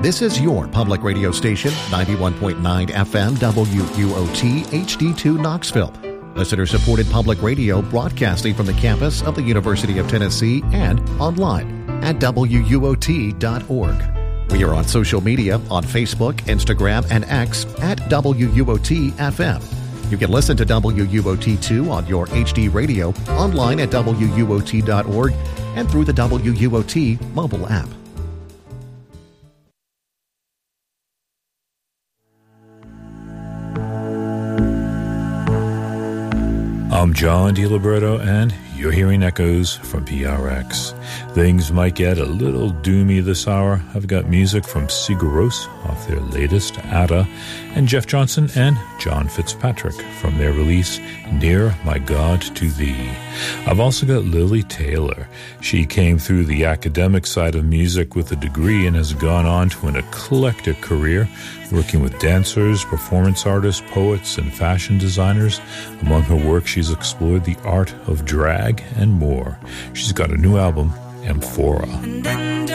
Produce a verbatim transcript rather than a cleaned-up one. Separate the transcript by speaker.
Speaker 1: This is your public radio station, ninety-one point nine F M W U O T H D two Knoxville. Listener-supported public radio broadcasting from the campus of the University of Tennessee and online at W U O T dot org. We are on social media on Facebook, Instagram, and X at W U O T F M. You can listen to W U O T two on your H D radio, online at W U O T dot org, and through the W U O T mobile app.
Speaker 2: I'm John DiLiberto, and you're hearing echoes from P R X. Things might get a little doomy this hour. I've got music from Sigur Rós off their latest, Ada, and Jeff Johnson and John Fitzpatrick from their release, Near My God to Thee. I've also got Lili Taylor. She came through the academic side of music with a degree and has gone on to an eclectic career, working with dancers, performance artists, poets, and fashion designers. Among her work, she's explored the art of drag and more. She's got a new album, Amphora.